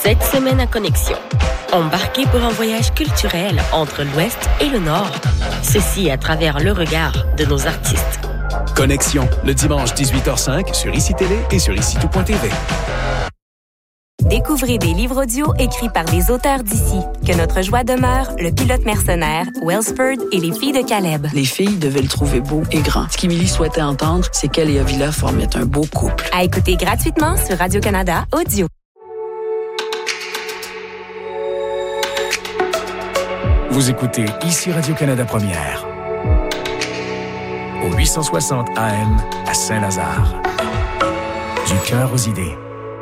Cette semaine à Connexion. Embarquez pour un voyage culturel entre l'Ouest et le Nord. Ceci à travers le regard de nos artistes. Connexion, le dimanche 18h05 sur ICI Télé et sur ICI-Tout.tv. Découvrez des livres audio écrits par des auteurs d'ici. Que notre joie demeure, Le pilote mercenaire, Wellsford et Les filles de Caleb. Les filles devaient le trouver beau et grand. Ce qu'Émilie souhaitait entendre, c'est qu'elle et Avila formaient un beau couple. À écouter gratuitement sur Radio-Canada Audio. Vous écoutez ici Radio-Canada Première. Au 860 AM à Saint-Lazare. Du cœur aux idées.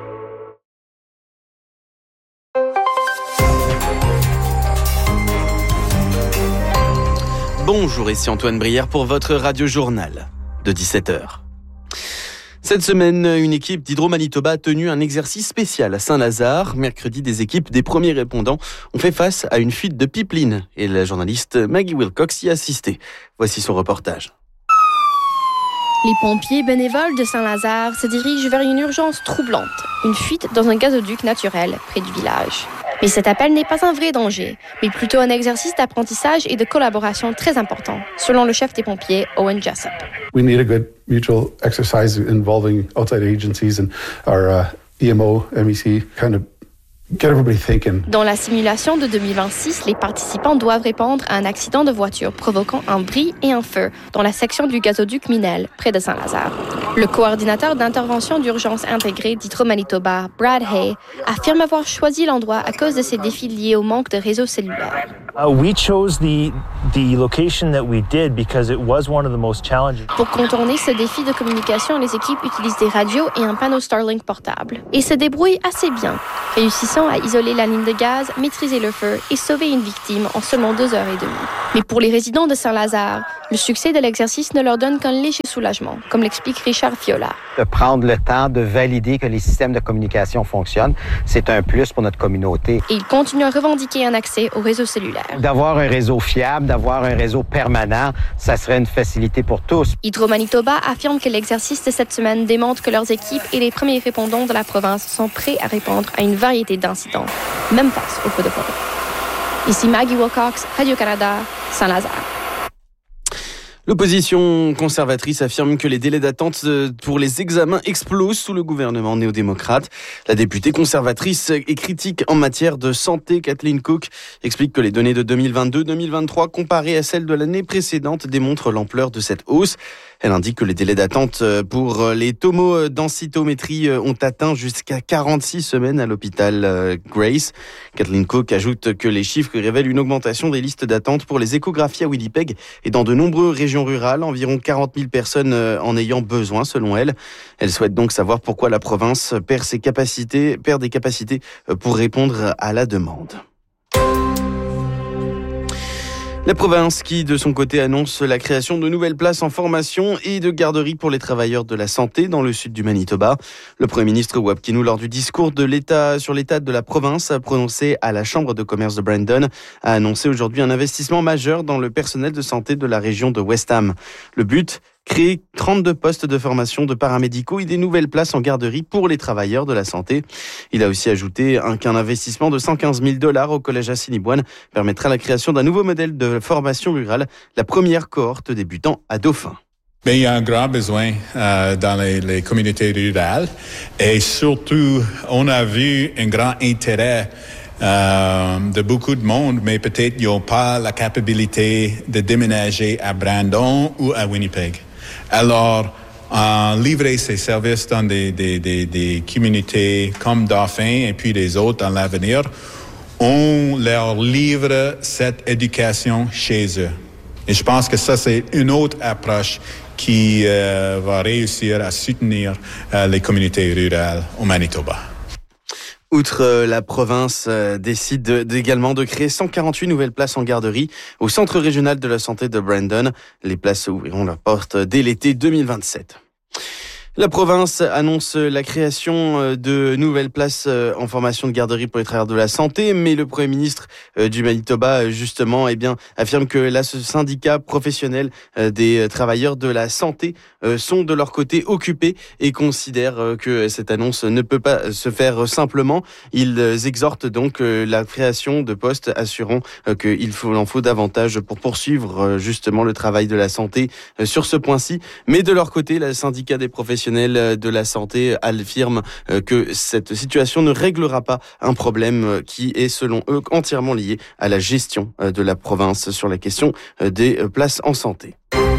Bonjour, ici Antoine Brière pour votre radio-journal de 17h. Cette semaine, une équipe d'Hydro-Manitoba a tenu un exercice spécial à Saint-Lazare. Mercredi, des équipes des premiers répondants ont fait face à une fuite de pipeline et la journaliste Maggie Wilcox y a assisté. Voici son reportage. Les pompiers bénévoles de Saint-Lazare se dirigent vers une urgence troublante, une fuite dans un gazoduc naturel près du village. Mais cet appel n'est pas un vrai danger, mais plutôt un exercice d'apprentissage et de collaboration très important, selon le chef des pompiers, Owen Jessup. We need a good mutual exercise involving outside agencies and our EMO, MEC, kind of get everybody thinking. Dans la simulation de 2026, les participants doivent répondre à un accident de voiture provoquant un bris et un feu dans la section du gazoduc Minel, près de Saint-Lazare. Le coordinateur d'intervention d'urgence intégrée d'Hydro-Manitoba, Brad Hay, affirme avoir choisi l'endroit à cause de ses défis liés au manque de réseau cellulaire. We chose the location that we did because it was one of the most challenging. Pour contourner ce défi de communication, les équipes utilisent des radios et un panneau Starlink portable et se débrouillent assez bien, réussissant à isoler la ligne de gaz, maîtriser le feu et sauver une victime en seulement 2 heures et demie. Mais pour les résidents de Saint-Lazare, le succès de l'exercice ne leur donne qu'un léger soulagement, comme l'explique Richard Fiola. De prendre le temps de valider que les systèmes de communication fonctionnent, c'est un plus pour notre communauté. Et ils continuent à revendiquer un accès au réseau cellulaire. D'avoir un réseau fiable, d'avoir un réseau permanent, ça serait une facilité pour tous. Hydro-Manitoba affirme que l'exercice de cette semaine démontre que leurs équipes et les premiers répondants de la province sont prêts à répondre à une variété d'incidents, même face au feu de forêt. Ici Maggie Wilcox, Radio-Canada, Saint-Lazare. L'opposition conservatrice affirme que les délais d'attente pour les examens explosent sous le gouvernement néo-démocrate. La députée conservatrice et critique en matière de santé, Kathleen Cook, explique que les données de 2022-2023 comparées à celles de l'année précédente démontrent l'ampleur de cette hausse. Elle indique que les délais d'attente pour les tomodensitométries ont atteint jusqu'à 46 semaines à l'hôpital Grace. Kathleen Cook ajoute que les chiffres révèlent une augmentation des listes d'attente pour les échographies à Winnipeg et dans de nombreuses régions rurales, environ 40 000 personnes en ayant besoin selon elle. Elle souhaite donc savoir pourquoi la province perd des capacités pour répondre à la demande. La province qui, de son côté, annonce la création de nouvelles places en formation et de garderies pour les travailleurs de la santé dans le sud du Manitoba. Le Premier ministre Wab Kinew, lors du discours de l'État sur l'état de la province prononcé à la Chambre de commerce de Brandon, a annoncé aujourd'hui un investissement majeur dans le personnel de santé de la région de West Ham. Le but, créer 32 postes de formation de paramédicaux et des nouvelles places en garderie pour les travailleurs de la santé. Il a aussi ajouté qu'un investissement de 115 000 $ au collège Assiniboine permettra la création d'un nouveau modèle de formation rurale, la première cohorte débutant à Dauphin. Mais il y a un grand besoin dans les communautés rurales et surtout, on a vu un grand intérêt de beaucoup de monde, mais peut-être ils n'ont pas la capacité de déménager à Brandon ou à Winnipeg. Alors, livrer ces services dans des communautés comme Dauphin et puis les autres dans l'avenir, on leur livre cette éducation chez eux. Et je pense que ça, c'est une autre approche qui va réussir à soutenir les communautés rurales au Manitoba. Outre la province décide également de créer 148 nouvelles places en garderie au Centre régional de la santé de Brandon. Les places ouvriront leurs portes dès l'été 2027. La province annonce la création de nouvelles places en formation de garderie pour les travailleurs de la santé, mais le Premier ministre du Manitoba, justement, affirme que là, ce syndicat professionnel des travailleurs de la santé sont de leur côté occupés et considèrent que cette annonce ne peut pas se faire simplement. Ils exhortent donc la création de postes, assurant qu'il en faut davantage pour poursuivre justement le travail de la santé sur ce point-ci. Mais de leur côté, le syndicat des professionnels de la santé affirme que cette situation ne réglera pas un problème qui est, selon eux, entièrement lié à la gestion de la province sur la question des places en santé.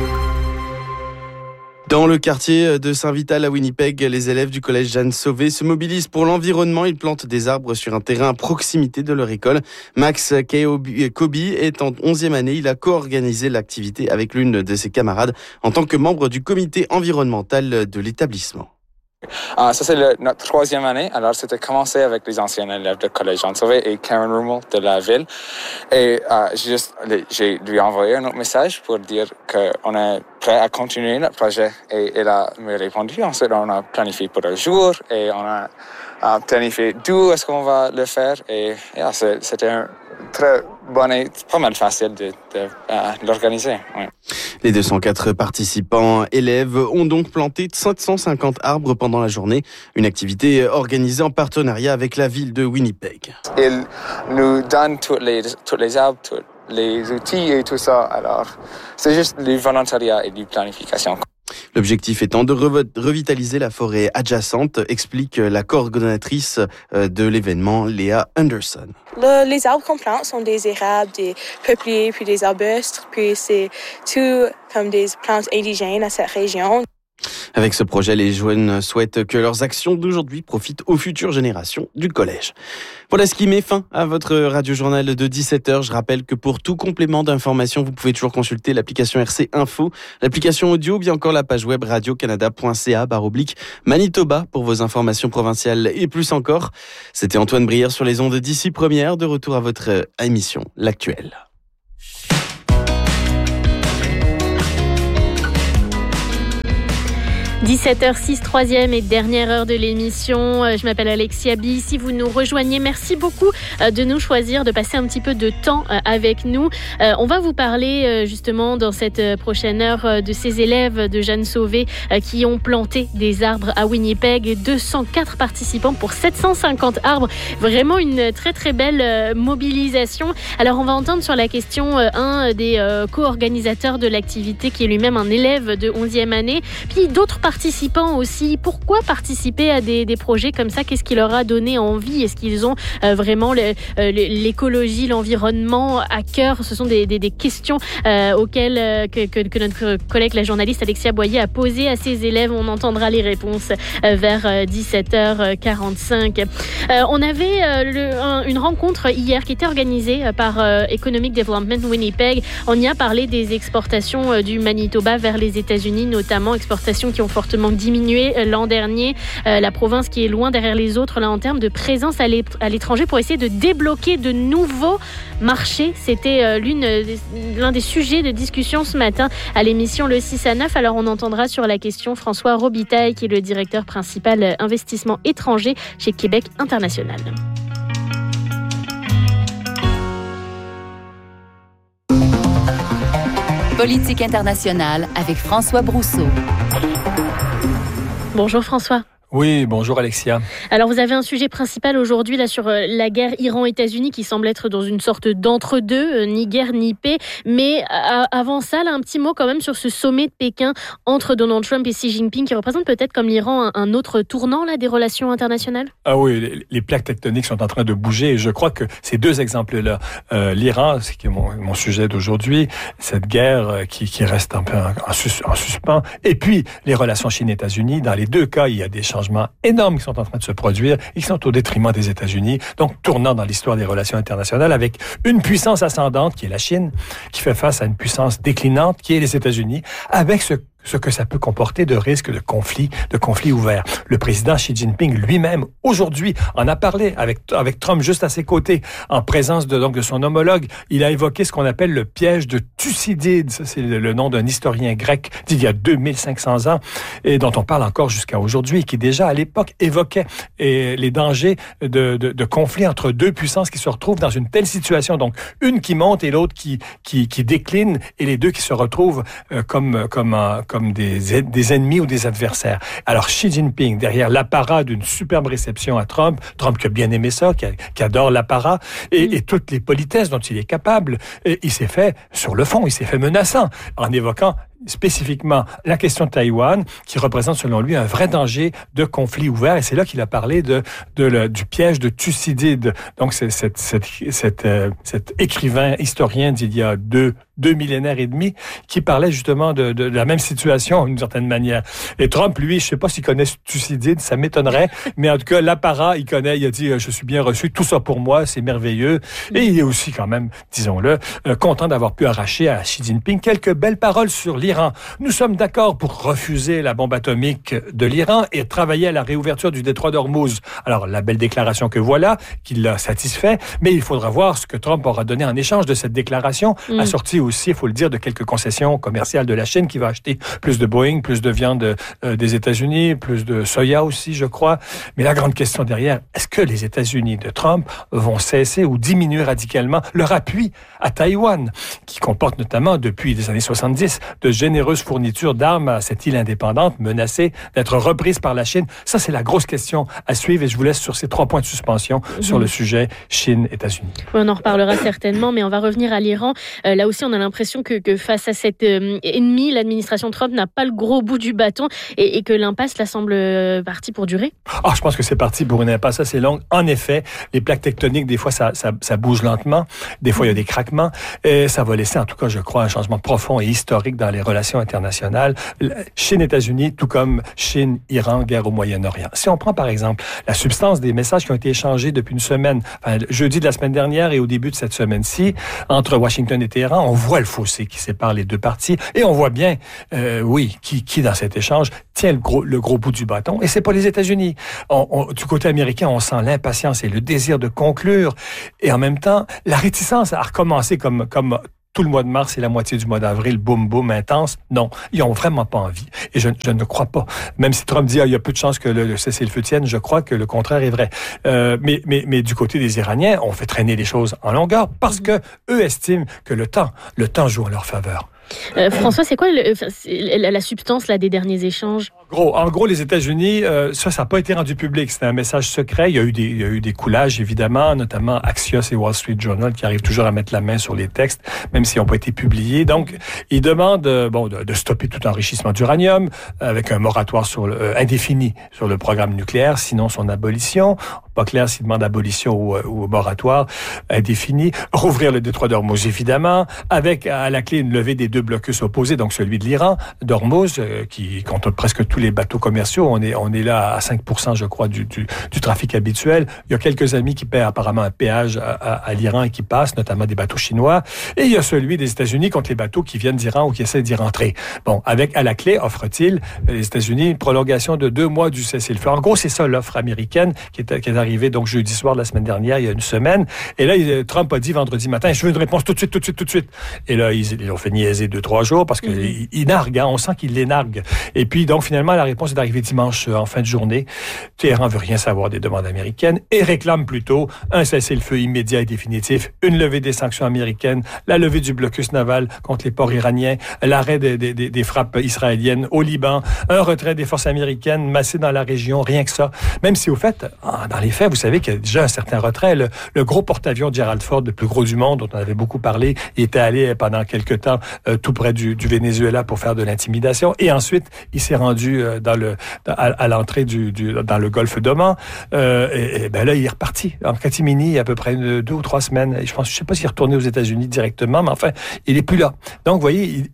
Dans le quartier de Saint-Vital à Winnipeg, les élèves du collège Jeanne Sauvé se mobilisent pour l'environnement. Ils plantent des arbres sur un terrain à proximité de leur école. Max Kobe est en 11e année. Il a co-organisé l'activité avec l'une de ses camarades en tant que membre du comité environnemental de l'établissement. Ça, c'est notre 3e année. Alors, c'était commencé avec les anciens élèves du collège Jean Sauvé et Karen Rummel de la ville. Et j'ai lui envoyé un autre message pour dire qu'on est prêt à continuer notre projet. Et elle a me répondu. Ensuite, on a planifié pour un jour et on a planifié d'où est-ce qu'on va le faire. Et c'était un très bon et pas mal facile de l'organiser. Oui. Les 204 participants élèves ont donc planté 750 arbres pendant la journée, une activité organisée en partenariat avec la ville de Winnipeg. Ils nous donnent tous les arbres, tous les outils et tout ça. Alors, c'est juste du volontariat et de planification. L'objectif étant de revitaliser la forêt adjacente, explique la coordonnatrice de l'événement, Léa Anderson. Les arbres qu'on plante sont des érables, des peupliers, puis des arbustes, puis c'est tout comme des plantes indigènes à cette région. Avec ce projet, les jeunes souhaitent que leurs actions d'aujourd'hui profitent aux futures générations du collège. Voilà ce qui met fin à votre radio-journal de 17h. Je rappelle que pour tout complément d'information, vous pouvez toujours consulter l'application RC Info, l'application audio, bien encore la page web radiocanada.ca/Manitoba pour vos informations provinciales et plus encore. C'était Antoine Brière sur les ondes d'ici première, de retour à votre émission, L'Actuel. 17h06, troisième et dernière heure de l'émission. Je m'appelle Alexia B. Si vous nous rejoignez, merci beaucoup de nous choisir, de passer un petit peu de temps avec nous. On va vous parler justement dans cette prochaine heure de ces élèves de Jeanne Sauvé qui ont planté des arbres à Winnipeg. 204 participants pour 750 arbres. Vraiment une très très belle mobilisation. Alors on va entendre sur la question un des co-organisateurs de l'activité qui est lui-même un élève de 11e année. Puis d'autres participants aussi. Pourquoi participer à des projets comme ça? Qu'est-ce qui leur a donné envie? Est-ce qu'ils ont vraiment l'écologie, l'environnement à cœur? Ce sont des questions auxquelles que notre collègue, la journaliste Alexia Boyer, a posé à ses élèves. On entendra les réponses vers 17h45. On avait une rencontre hier qui était organisée par Economic Development Winnipeg. On y a parlé des exportations du Manitoba vers les États-Unis, notamment exportations qui ont fortement diminué l'an dernier. La province qui est loin derrière les autres là en termes de présence à l'étranger pour essayer de débloquer de nouveaux marchés. C'était l'un des sujets de discussion ce matin à l'émission Le 6 à 9. Alors on entendra sur la question François Robitaille qui est le directeur principal investissement étranger chez Québec International. Politique internationale avec François Brousseau. Bonjour François. Oui, bonjour Alexia. Alors vous avez un sujet principal aujourd'hui là sur la guerre Iran-États-Unis qui semble être dans une sorte d'entre-deux, ni guerre ni paix. Mais avant ça, là, un petit mot quand même sur ce sommet de Pékin entre Donald Trump et Xi Jinping qui représente peut-être comme l'Iran un autre tournant là, des relations internationales. Ah oui, les plaques tectoniques sont en train de bouger et je crois que ces deux exemples-là, l'Iran, c'est qui est mon sujet d'aujourd'hui, cette guerre qui reste un peu en suspens, et puis les relations Chine-États-Unis, dans les deux cas, il y a des changements énormes qui sont en train de se produire et qui sont au détriment des États-Unis, donc tournant dans l'histoire des relations internationales avec une puissance ascendante qui est la Chine, qui fait face à une puissance déclinante qui est les États-Unis, avec ce ce que ça peut comporter de risque de conflit ouvert. Le président Xi Jinping lui-même, aujourd'hui, en a parlé avec Trump juste à ses côtés, en présence de son homologue. Il a évoqué ce qu'on appelle le piège de Thucydide. Ça, c'est le nom d'un historien grec d'il y a 2500 ans et dont on parle encore jusqu'à aujourd'hui, qui déjà à l'époque évoquait les dangers de conflits entre deux puissances qui se retrouvent dans une telle situation. Donc, une qui monte et l'autre qui décline, et les deux qui se retrouvent comme des ennemis ou des adversaires. Alors, Xi Jinping, derrière l'apparat d'une superbe réception à Trump qui a bien aimé ça, qui adore l'apparat, et toutes les politesses dont il est capable, il s'est fait, sur le fond, il s'est fait menaçant, en évoquant spécifiquement la question de Taïwan, qui représente selon lui un vrai danger de conflit ouvert, et c'est là qu'il a parlé du piège de Thucydide. Donc c'est cet écrivain historien d'il y a deux millénaires et demi qui parlait justement de la même situation d'une certaine manière. Et Trump, lui, je sais pas s'il connaît Thucydide, ça m'étonnerait, mais en tout cas l'apparat, il connaît, il a dit je suis bien reçu, tout ça pour moi, c'est merveilleux, et il est aussi quand même, disons-le, content d'avoir pu arracher à Xi Jinping quelques belles paroles sur l'Iran. Nous sommes d'accord pour refuser la bombe atomique de l'Iran et travailler à la réouverture du détroit d'Ormuz. Alors, la belle déclaration que voilà, qui l'a satisfait, mais il faudra voir ce que Trump aura donné en échange de cette déclaration, assortie aussi, il faut le dire, de quelques concessions commerciales de la Chine qui va acheter plus de Boeing, plus de viande des États-Unis, plus de soya aussi, je crois. Mais la grande question derrière, est-ce que les États-Unis de Trump vont cesser ou diminuer radicalement leur appui à Taïwan, qui comporte notamment, depuis les années 70, de généreuse fourniture d'armes à cette île indépendante menacée d'être reprise par la Chine? Ça, c'est la grosse question à suivre, et je vous laisse sur ces 3 points de suspension sur le sujet Chine-États-Unis. Oui, on en reparlera certainement, mais on va revenir à l'Iran. Là aussi, on a l'impression que face à cet ennemi, l'administration Trump n'a pas le gros bout du bâton et que l'impasse là semble partie pour durer. Je pense que c'est parti pour une impasse assez longue. En effet, les plaques tectoniques, des fois, ça bouge lentement. Des fois, il y a des craquements. Et ça va laisser, en tout cas, je crois, un changement profond et historique dans les relations internationales. Chine-États-Unis, tout comme Chine-Iran, guerre au Moyen-Orient. Si on prend, par exemple, la substance des messages qui ont été échangés depuis une semaine, jeudi de la semaine dernière et au début de cette semaine-ci, entre Washington et Téhéran, on voit le fossé qui sépare les deux parties et on voit bien, qui dans cet échange tient le gros bout du bâton, et c'est pas les États-Unis. Du côté américain, on sent l'impatience et le désir de conclure, et en même temps, la réticence à recommencer comme tout le mois de mars et la moitié du mois d'avril, boum, boum, intense. Non, ils ont vraiment pas envie. Et je ne crois pas. Même si Trump dit, il y a peu de chances que le cessez-le-feu tienne, je crois que le contraire est vrai. Mais du côté des Iraniens, on fait traîner les choses en longueur parce que eux estiment que le temps joue en leur faveur. François, c'est quoi la substance là, des derniers échanges? En gros, les États-Unis, ça n'a pas été rendu public. C'était un message secret. Il y a eu des coulages, évidemment, notamment Axios et Wall Street Journal qui arrivent toujours à mettre la main sur les textes, même s'ils n'ont pas été publiés. Donc, ils demandent de stopper tout enrichissement d'uranium avec un moratoire indéfini sur le programme nucléaire, sinon son abolition. Pas clair s'ils demandent abolition ou moratoire indéfini. Rouvrir le détroit d'Ormuz, évidemment, avec à la clé une levée des deux blocus opposés, donc celui de l'Iran, d'Ormuz, qui compte presque tous les bateaux commerciaux. On est là à 5%, je crois, du trafic habituel. Il y a quelques amis qui paient apparemment un péage à l'Iran et qui passent, notamment des bateaux chinois. Et il y a celui des États-Unis contre les bateaux qui viennent d'Iran ou qui essaient d'y rentrer. Bon, avec à la clé, offre-t-il, les États-Unis, une prolongation de 2 mois du cessez-le-feu. En gros, c'est ça l'offre américaine qui est arrivée donc jeudi soir de la semaine dernière, il y a une semaine. Et là, Trump a dit vendredi matin, je veux une réponse tout de suite. Et là, ils ont fait niaiser 2-3 jours parce qu'il nargue, on sent qu'il les nargue. Et puis, donc, finalement, la réponse est arrivée dimanche en fin de journée. Téhéran veut rien savoir des demandes américaines et réclame plutôt un cessez-le-feu immédiat et définitif, une levée des sanctions américaines, la levée du blocus naval contre les ports iraniens, l'arrêt des frappes israéliennes au Liban, un retrait des forces américaines massées dans la région, rien que ça. Même si, au fait, dans les faits, vous savez qu'il y a déjà un certain retrait. Le gros porte-avions de Gerald Ford, le plus gros du monde, dont on avait beaucoup parlé, il était allé pendant quelque temps tout près du Venezuela pour faire de l'intimidation. Et ensuite, il s'est rendu à l'entrée dans le golfe d'Oman. Et là, il est reparti en catimini il y a à peu près 2 ou 3 semaines. Et je sais pas s'il est retourné aux États-Unis directement, mais enfin, il est plus là. Donc, vous voyez,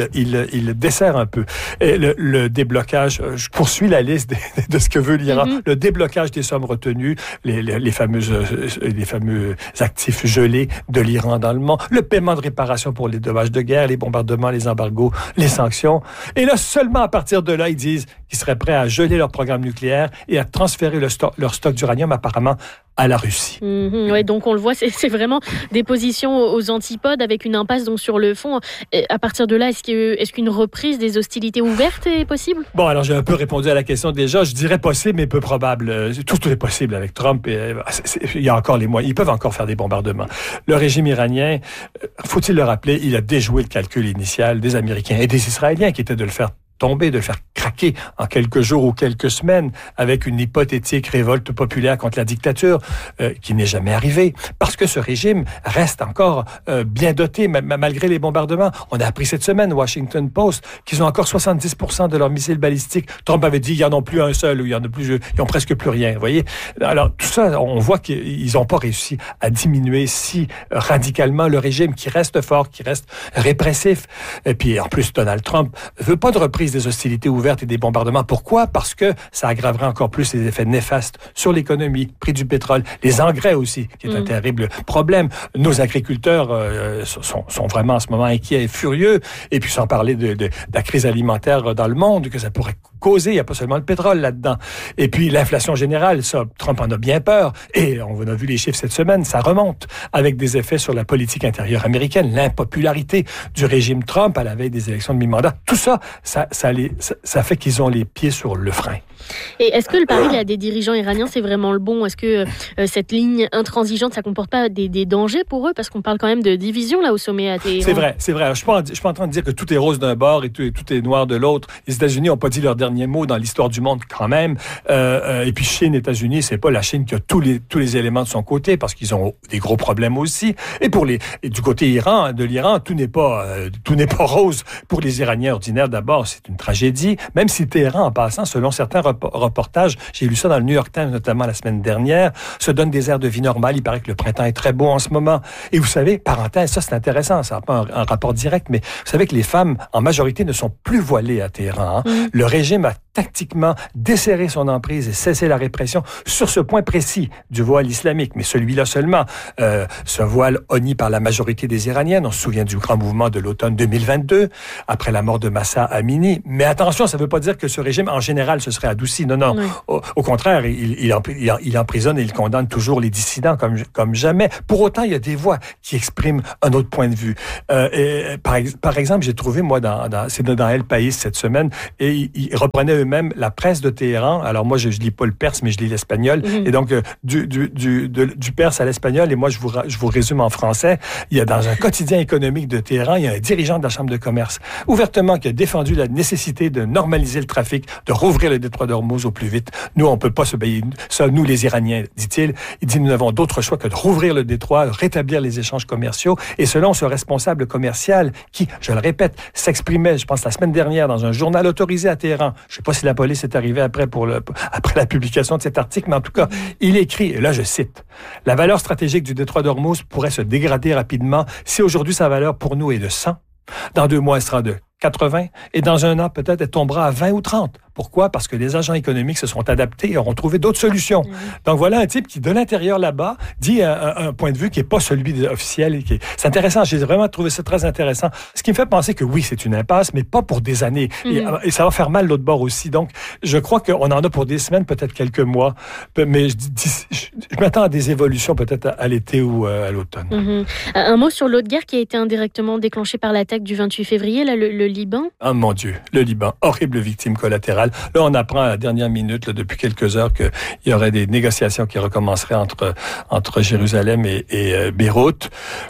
il dessert un peu. Et le déblocage, je poursuis la liste de ce que veut l'Iran. Le déblocage des sommes retenues, les fameux actifs gelés de l'Iran dans le monde, le paiement de réparation pour les dommages de guerre, les bombes bombardements, les embargos, les sanctions. Et là, seulement à partir de là, ils disent qu'ils seraient prêts à geler leur programme nucléaire et à transférer leur stock d'uranium apparemment à la Russie. Ouais, donc on le voit, c'est vraiment des positions aux antipodes avec une impasse donc sur le fond. Et à partir de là, est-ce qu'une reprise des hostilités ouvertes est possible? Bon, alors j'ai un peu répondu à la question déjà. Je dirais possible, mais peu probable. Tout est possible avec Trump. Il y a encore les moyens. Ils peuvent encore faire des bombardements. Le régime iranien, faut-il le rappeler, il a déjoué le calcul initial des Américains et des Israéliens qui était de le faire tomber, de le faire craquer en quelques jours ou quelques semaines avec une hypothétique révolte populaire contre la dictature qui n'est jamais arrivée. Parce que ce régime reste encore bien doté malgré les bombardements. On a appris cette semaine, Washington Post, qu'ils ont encore 70% de leurs missiles balistiques. Trump avait dit, il n'y en a plus un seul, ou ils n'ont presque plus rien. Vous voyez? Alors, tout ça, on voit qu'ils n'ont pas réussi à diminuer si radicalement le régime qui reste fort, qui reste répressif. Et puis, en plus, Donald Trump veut pas de reprise des hostilités ouvertes et des bombardements. Pourquoi? Parce que ça aggraverait encore plus les effets néfastes sur l'économie, prix du pétrole, les engrais aussi, qui est un terrible problème. Nos agriculteurs sont vraiment en ce moment inquiets et furieux. Et puis sans parler de la crise alimentaire dans le monde que ça pourrait causer. Il n'y a pas seulement le pétrole là-dedans. Et puis l'inflation générale, ça, Trump en a bien peur. Et on a vu les chiffres cette semaine, ça remonte avec des effets sur la politique intérieure américaine, l'impopularité du régime Trump à la veille des élections de mi-mandat. Tout ça, ça fait qu'ils ont les pieds sur le frein. Et est-ce que le pari là, des dirigeants iraniens, c'est vraiment le bon? Est-ce que cette ligne intransigeante, ça comporte pas des dangers pour eux? Parce qu'on parle quand même de division là au sommet à Téhéran. C'est vrai. Je suis pas en train de dire que tout est rose d'un bord et tout est noir de l'autre. Les États-Unis n'ont pas dit leur dernier mot dans l'histoire du monde quand même. Et puis Chine, États-Unis, c'est pas la Chine qui a tous les éléments de son côté parce qu'ils ont des gros problèmes aussi. Et du côté de l'Iran, tout n'est pas rose pour les Iraniens ordinaires. D'abord, c'est une tragédie. Même si Téhéran, en passant, selon certains reportages, j'ai lu ça dans le New York Times notamment la semaine dernière, se donne des airs de vie normale. Il paraît que le printemps est très beau en ce moment. Et vous savez, parenthèse, ça c'est intéressant, ça n'a pas un rapport direct, mais vous savez que les femmes, en majorité, ne sont plus voilées à Téhéran. Le régime a tactiquement desserré son emprise et cessé la répression sur ce point précis du voile islamique, mais celui-là seulement. Ce voile honni par la majorité des Iraniennes, on se souvient du grand mouvement de l'automne 2022, après la mort de Mahsa Amini. Mais attention, ça ne veut pas dire que ce régime, en général, se serait adouci. Non. Oui. Au contraire, il emprisonne et il condamne toujours les dissidents comme jamais. Pour autant, il y a des voix qui expriment un autre point de vue. Par exemple, j'ai trouvé, moi, c'est dans El País cette semaine, et ils reprenaient eux-mêmes la presse de Téhéran. Alors moi, je lis pas le perse, mais je lis l'espagnol. Et donc, du perse à l'espagnol, et moi, je vous résume en français. Il y a dans un quotidien économique de Téhéran, il y a un dirigeant de la Chambre de commerce, ouvertement, qui a défendu la nécessité de normaliser le trafic, de rouvrir le détroit d'Ormuz au plus vite. Nous, on peut pas se payer ça, nous, les Iraniens, dit-il. Il dit, nous n'avons d'autre choix que de rouvrir le détroit, rétablir les échanges commerciaux. Et selon ce responsable commercial qui, je le répète, s'exprimait, je pense, la semaine dernière dans un journal autorisé à Téhéran. Je sais pas si la police est arrivée après la publication de cet article, mais en tout cas, il écrit, et là je cite, « La valeur stratégique du détroit d'Ormuz pourrait se dégrader rapidement si aujourd'hui sa valeur pour nous est de 100. Dans 2 mois, elle sera de 80, et dans 1 an, peut-être, elle tombera à 20 ou 30. Pourquoi? Parce que les agents économiques se sont adaptés et auront trouvé d'autres solutions. Donc voilà un type qui, de l'intérieur là-bas, dit un point de vue qui n'est pas celui officiel. C'est intéressant, j'ai vraiment trouvé ça très intéressant. Ce qui me fait penser que oui, c'est une impasse, mais pas pour des années. Et ça va faire mal l'autre bord aussi. Donc, je crois qu'on en a pour des semaines, peut-être quelques mois, mais je m'attends à des évolutions peut-être à l'été ou à l'automne. Un mot sur l'autre guerre qui a été indirectement déclenchée par l'attaque du 28 février, là, le Liban. Oh mon Dieu, le Liban, horrible victime collatérale. Là, on apprend à la dernière minute, là, depuis quelques heures, qu'il y aurait des négociations qui recommenceraient entre Jérusalem et Beyrouth.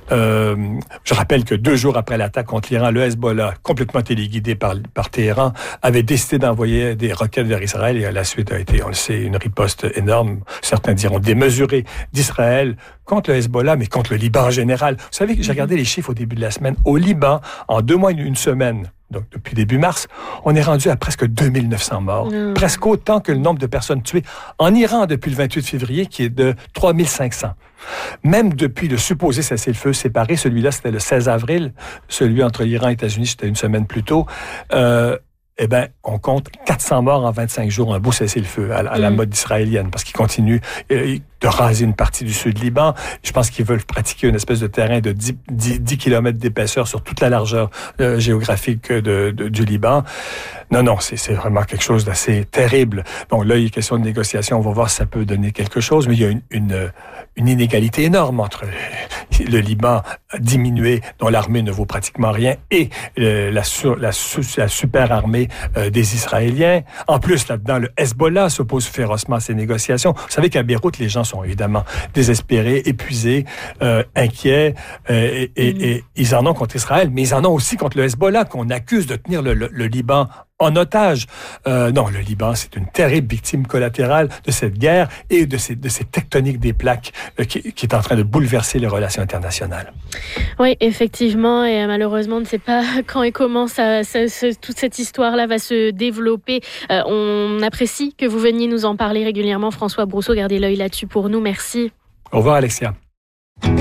Je rappelle que 2 jours après l'attaque contre l'Iran, le Hezbollah, complètement téléguidé par Téhéran, avait décidé d'envoyer des roquettes vers Israël et la suite a été, on le sait, une riposte énorme, certains diront démesurée, d'Israël contre le Hezbollah, mais contre le Liban en général. Vous savez que j'ai regardé les chiffres au début de la semaine. Au Liban, en 2 mois et une semaine, donc depuis début mars, on est rendu à presque 2900 morts. Presque autant que le nombre de personnes tuées en Iran depuis le 28 février, qui est de 3500. Même depuis le supposé cessez-le-feu séparé, celui-là c'était le 16 avril, celui entre l'Iran et les États-Unis c'était 1 semaine plus tôt, eh ben, on compte 400 morts en 25 jours, un beau cessez-le-feu à la mode israélienne, parce qu'ils continuent de raser une partie du sud Liban. Je pense qu'ils veulent pratiquer une espèce de terrain de 10 km d'épaisseur sur toute la largeur géographique du Liban. Non, c'est vraiment quelque chose d'assez terrible. Bon, là, il est question de négociation. On va voir si ça peut donner quelque chose, mais il y a une inégalité énorme entre le Liban diminué, dont l'armée ne vaut pratiquement rien, et la super armée des Israéliens. En plus, là-dedans, le Hezbollah s'oppose férocement à ces négociations. Vous savez qu'à Beyrouth, les gens sont évidemment désespérés, épuisés, inquiets, et ils en ont contre Israël, mais ils en ont aussi contre le Hezbollah, qu'on accuse de tenir le Liban en otage. Non, le Liban, c'est une terrible victime collatérale de cette guerre et de ces tectoniques des plaques qui est en train de bouleverser les relations internationales. Oui, effectivement, et malheureusement, on ne sait pas quand et comment toute cette histoire-là va se développer. On apprécie que vous veniez nous en parler régulièrement. François Brousseau, gardez l'œil là-dessus pour nous. Merci. Au revoir, Alexia.